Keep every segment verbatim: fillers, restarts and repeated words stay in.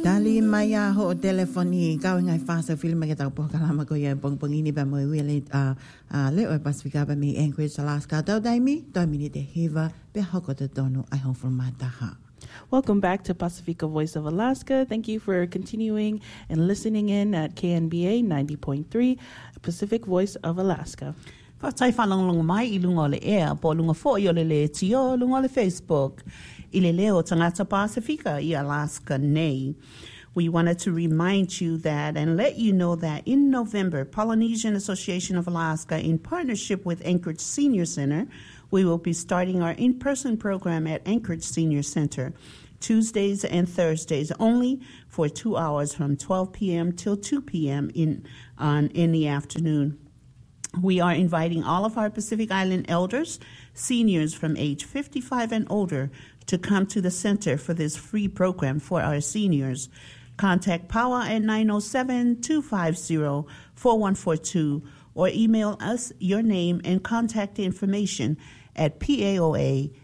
Dali maya ho telefoni kau ngai fasa film ke tau po kalama ko ye pong pong ini ba mo wele a a le o Pasifika ba mi Anchorage Alaska tau dai mi tau mi te hiva be hoko te tonu ai hon from mataha. Welcome back to Pasifika Voice of Alaska. Thank you for continuing and listening in at K N B A ninety point three, Pacific Voice of Alaska. Whatai whanonglongo mai I lunga o le ea, po lunga fo I o le le tio, lunga o le Facebook. I le leo tangata Pasifika I Alaska nei. We wanted to remind you that and let you know that in November, Polynesian Association of Alaska, in partnership with Anchorage Senior Center, we will be starting our in-person program at Anchorage Senior Center, Tuesdays and Thursdays, only for two hours from twelve p.m. till two p.m. in on in the afternoon. We are inviting all of our Pacific Island elders, seniors from age fifty-five and older, to come to the center for this free program for our seniors. Contact Power at nine oh seven, two five zero, four one four two or email us your name and contact information at paoa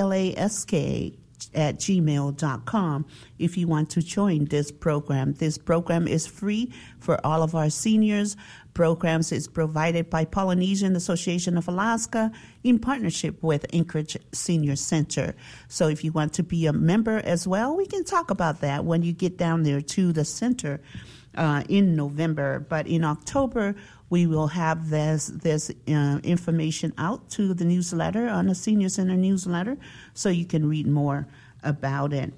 alaska at gmail dot com if you want to join this program. This program is free for all of our seniors. Programs is provided by Polynesian Association of Alaska in partnership with Anchorage Senior Center. So if you want to be a member as well, we can talk about that when you get down there to the center uh, in November. But in October, we will have this, this uh, information out to the newsletter, on the Senior Center newsletter, so you can read more about it.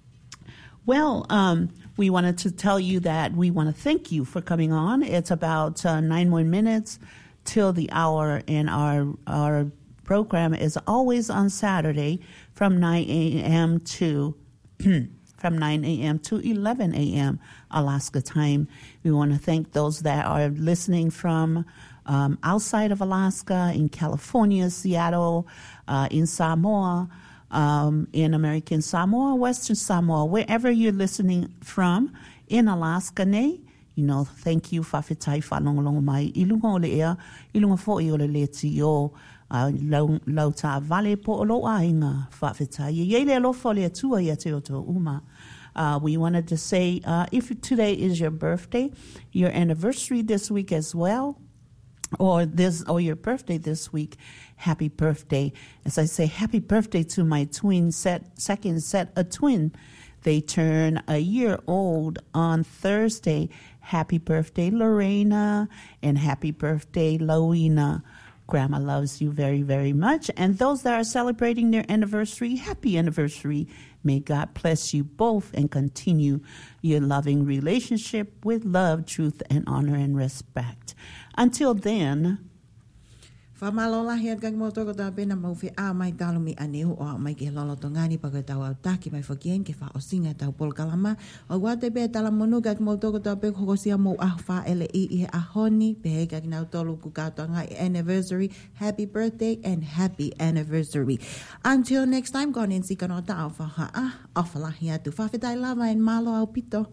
Well, um, we wanted to tell you that we want to thank you for coming on. It's about uh, nine more minutes till the hour, and our our program is always on Saturday from nine a.m. to from nine a.m. to eleven a.m. Alaska time. We want to thank those that are listening from um, outside of Alaska, in California, Seattle, uh, in Samoa, um, in American Samoa, Western Samoa, wherever you're listening from in Alaska, ne, you know, thank you, whawhitai whanongalongo mai, I lunga o le ea, I lunga fo I o le le ti o, lau, lau tā vale po o lo a inga whawhitai, ye le alofa le atua ia te o tō uma. Uh, we wanted to say, uh, if today is your birthday, your anniversary this week as well, or this, or your birthday this week, happy birthday. As I say, happy birthday to my twin set, second set of twin. They turn a year old on Thursday. Happy birthday, Lorena, and happy birthday, Loina. Grandma loves you very, very much. And those that are celebrating their anniversary, happy anniversary. May God bless you both and continue your loving relationship with love, truth, and honor and respect. Until then, Whamalola hea kak mo toko tā pena mau whi a mai talo mi aneu o mai ke lolo to ngani paka tau au taki mai whakien ke wha o singa tau pol kalama. O wate pe tala monu kak mo toko tā pe kokosia mo a wha ele i i a honi pe he kak nau tolu ku kato ngai anniversary. Happy birthday and happy anniversary. Until next time, ko nin sika no ta au wha a au whala hea tu whawhitai lava en malo au pito.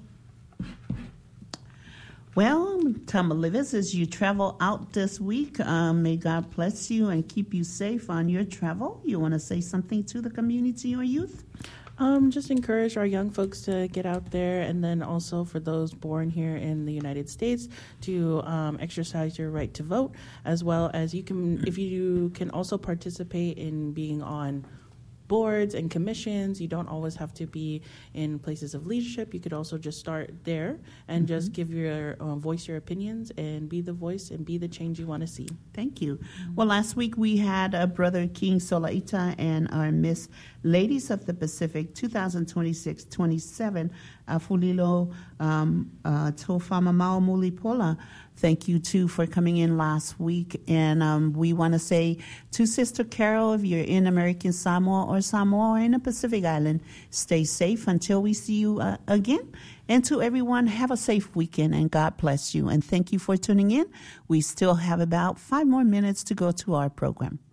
Well, Tamalivas, as you travel out this week, um, may God bless you and keep you safe on your travel. You want to say something to the community or youth? Um, just encourage our young folks to get out there, and then also for those born here in the United States to um, exercise your right to vote, as well as you can, if you can also participate in being on boards and commissions. You don't always have to be in places of leadership. You could also just start there and mm-hmm. just give your uh, voice your opinions and be the voice and be the change you want to see. Thank you. Mm-hmm. Well, last week we had uh, Brother King Solaita and our Miss Ladies of the Pacific twenty twenty-six twenty-seven uh, Fulilo um, uh, Tofama Maumuli Pola. Thank you, too, for coming in last week. And um, we want to say to Sister Carol, if you're in American Samoa or Samoa or in the Pacific Island, stay safe until we see you uh, again. And to everyone, have a safe weekend and God bless you. And thank you for tuning in. We still have about five more minutes to go to our program.